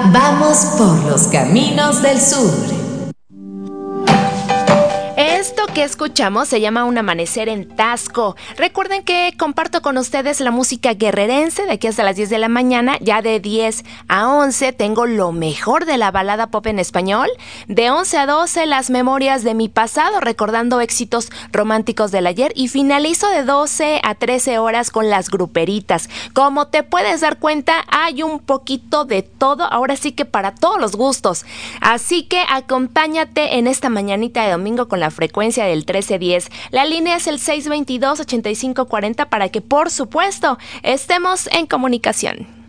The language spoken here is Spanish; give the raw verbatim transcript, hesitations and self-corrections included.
Vamos por los caminos del sur. Esto que escuchamos se llama Un amanecer en Taxco. Recuerden que comparto con ustedes la música guerrerense de aquí hasta las diez de la mañana. Ya de diez a once tengo lo mejor de la balada pop en español. De once a doce las memorias de mi pasado, recordando éxitos románticos del ayer. Y finalizo de doce a trece horas con las gruperitas. Como te puedes dar cuenta, hay un poquito de todo. Ahora sí que para todos los gustos. Así que acompáñate en esta mañanita de domingo con la frecuencia del trece diez. La línea es el seis veintidós, ochenta y cinco cuarenta para que, por supuesto, estemos en comunicación.